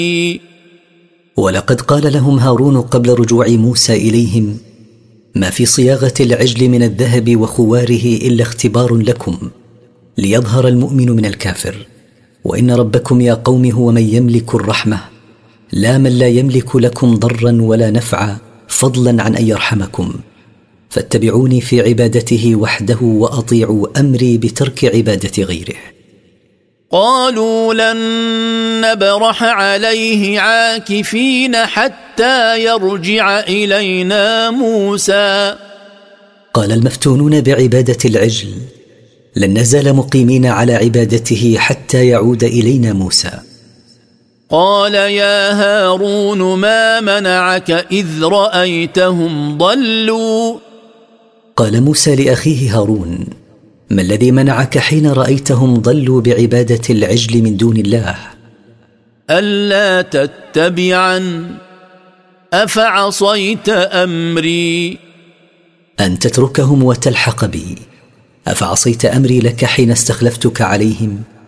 ولقد قال لهم هارون قبل رجوع موسى إليهم: ما في صياغة العجل من الذهب وخواره إلا اختبار لكم، ليظهر المؤمن من الكافر، وإن ربكم يا قوم هو من يملك الرحمة، لا من لا يملك لكم ضرا ولا نفعا، فضلا عن أن يرحمكم. فاتبعوني في عبادته وحده وأطيعوا أمري بترك عبادة غيره. قالوا لن نبرح عليه عاكفين حتى يرجع إلينا موسى. قال المفتونون بعبادة العجل: لن نزال مقيمين على عبادته حتى يعود إلينا موسى. قال يا هارون ما منعك إذ رأيتهم ضلوا. قال موسى لأخيه هارون: ما الذي منعك حين رأيتهم ضلوا بعبادة العجل من دون الله؟ ألا تتبعن أفعصيت أمري. أن تتركهم وتلحق بي، أفعصيت أمري لك حين استخلفتك عليهم؟